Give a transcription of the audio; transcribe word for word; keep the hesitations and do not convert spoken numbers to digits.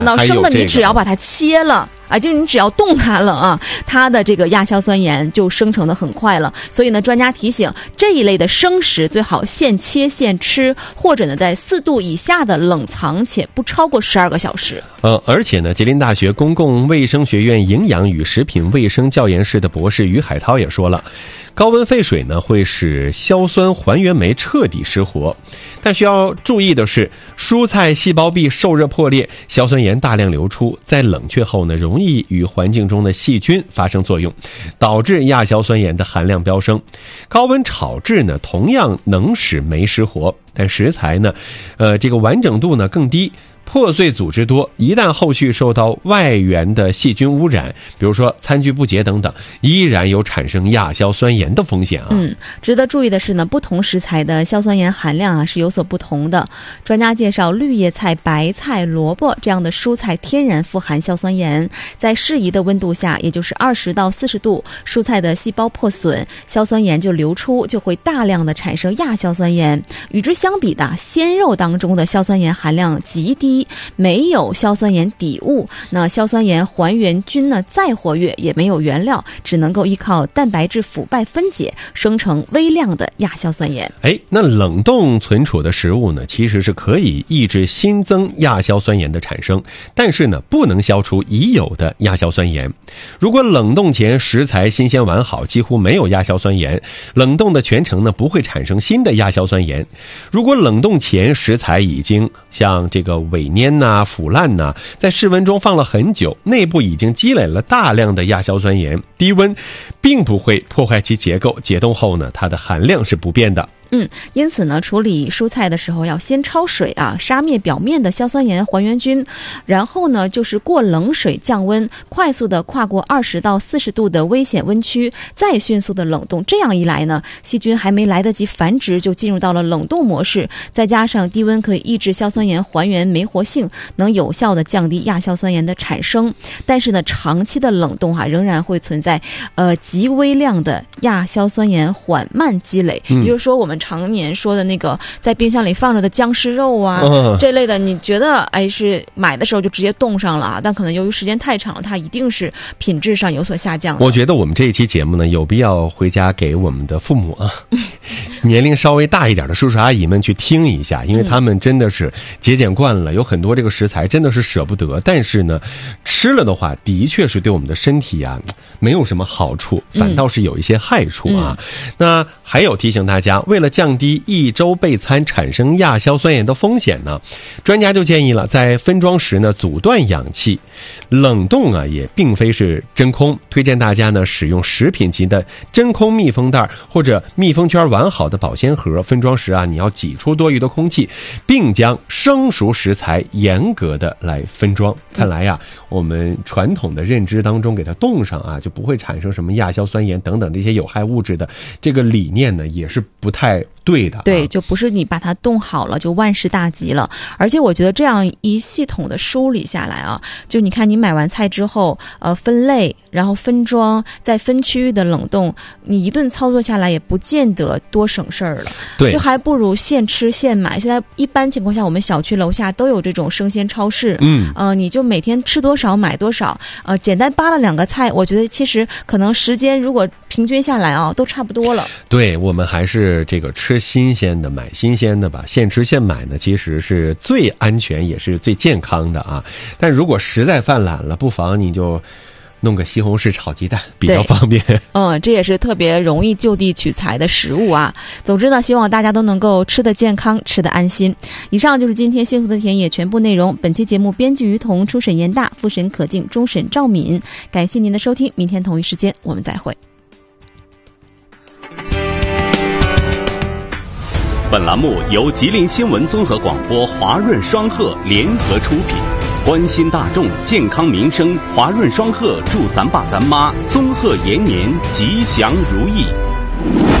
那生的你只要把它切了啊，就你只要动它了啊，它的这个亚硝酸盐就生成的很快了。所以呢，专家提醒，这一类的生食最好现切现吃，或者呢在四度以下的冷藏，且不超过十二个小时。 呃，而且呢，吉林大学公共卫生学院营养与食品卫生教研室的博士于海涛也说了，高温沸水呢会使硝酸还原酶彻底失活，但需要注意的是，蔬菜细胞壁受热破裂，硝酸盐大量流出，在冷却后呢，容易与环境中的细菌发生作用，导致亚硝酸盐的含量飙升。高温炒制呢，同样能使酶失活，但食材呢，呃，这个完整度呢更低。破碎组织多，一旦后续受到外源的细菌污染，比如说餐具不洁等等，依然有产生亚硝酸盐的风险啊。 嗯，值得注意的是呢，不同食材的硝酸盐含量啊是有所不同的。专家介绍，绿叶菜、白菜、萝卜这样的蔬菜天然富含硝酸盐，在适宜的温度下，也就是二十到四十度，蔬菜的细胞破损，硝酸盐就流出，就会大量的产生亚硝酸盐。与之相比的，鲜肉当中的硝酸盐含量极低。没有硝酸盐底物，那硝酸盐还原菌呢再活跃也没有原料，只能够依靠蛋白质腐败分解生成微量的亚硝酸盐。 哎，那冷冻存储的食物呢，其实是可以抑制新增亚硝酸盐的产生，但是呢，不能消除已有的亚硝酸盐。如果冷冻前食材新鲜完好，几乎没有亚硝酸盐，冷冻的全程呢不会产生新的亚硝酸盐。如果冷冻前食材已经像这个萎蔫呐、腐烂呐，在室温中放了很久，内部已经积累了大量的亚硝酸盐，低温并不会破坏其结构，解冻后呢，它的含量是不变的。 嗯，因此呢，处理蔬菜的时候要先焯水啊，杀灭表面的硝酸盐还原菌，然后呢，就是过冷水降温，快速的跨过二十到四十度的危险温区，再迅速的冷冻。这样一来呢，细菌还没来得及繁殖，就进入到了冷冻模式。再加上低温可以抑制硝酸盐还原酶活性，能有效的降低亚硝酸盐的产生。但是呢，长期的冷冻哈、啊，仍然会存在呃极微量的亚硝酸盐缓慢积累。也就是说，我们常年说的那个在冰箱里放着的僵尸肉啊、嗯、这类的，你觉得哎是买的时候就直接冻上了啊，但可能由于时间太长了，它一定是品质上有所下降的。 我觉得我们这一期节目呢，有必要回家给我们的父母啊年龄稍微大一点的叔叔阿姨们去听一下，因为他们真的是节俭惯了，有很多这个食材真的是舍不得，但是呢吃了的话的确是对我们的身体啊没有什么好处，反倒是有一些害处啊、嗯、那还有提醒大家，为了降低一周备餐产生亚硝酸盐的风险呢，专家就建议了，在分装时呢阻断氧气，冷冻啊也并非是真空，推荐大家呢使用食品级的真空密封袋或者密封圈完好的保鲜盒，分装时啊你要挤出多余的空气，并将生熟食材严格的来分装。看来呀、啊，我们传统的认知当中给它冻上啊就不会产生什么亚硝酸盐等等这些有害物质的这个理念呢也是不太对的、啊、 对，就不是你把它冻好了就万事大吉了。而且我觉得这样一系统的梳理下来啊，就你看你买完菜之后呃分类，然后分装，再分区域的冷冻，你一顿操作下来也不见得多省事儿了。 对， 就还不如现吃现买。现在一般情况下我们小区楼下都有这种生鲜超市，嗯，呃你就每天吃多少买多少，呃简单扒了两个菜，我觉得其实可能时间如果平均下来啊都差不多了。 对，我们还是这个吃新鲜的买新鲜的吧，现吃现买呢其实是最安全也是最健康的啊。但如果实在犯懒了，不妨你就弄个西红柿炒鸡蛋比较方便。 嗯，这也是特别容易就地取材的食物啊。总之呢，希望大家都能够吃得健康，吃得安心。以上就是今天幸福的田野全部内容。本期节目编辑于彤，初审严大，复审可敬，终审赵敏。感谢您的收听，明天同一时间我们再会。 本栏目由吉林新闻综合广播华润双鹤联合出品，关心大众健康民生，华润双鹤祝咱爸咱妈综合延年吉祥如意。